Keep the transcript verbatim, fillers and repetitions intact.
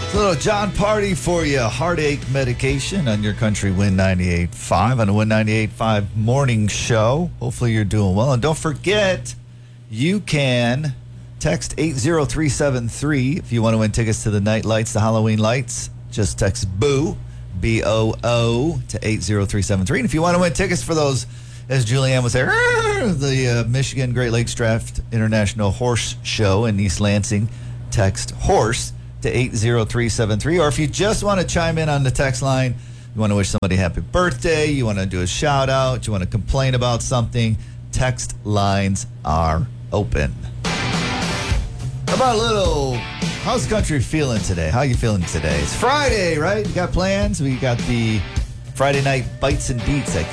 A little John Party for you. Heartache medication on your country Win ninety-eight point five on the Win ninety-eight point five morning show. Hopefully you're doing well. And don't forget, you can text eight zero three seven three if you want to win tickets to the night lights, the Halloween lights. Just text BOO, B O O, to eight zero three seven three. And if you want to win tickets for those, as Julianne was there, the uh, Michigan Great Lakes Draft International Horse Show in East Lansing, text HORSE to eight zero three seven three. Or if you just want to chime in on the text line, you want to wish somebody happy birthday, you want to do a shout out, you want to complain about something, text lines are open. How about a little, how's the country feeling today? How are you feeling today? It's Friday, right? You got plans? We got the Friday night bites and beats at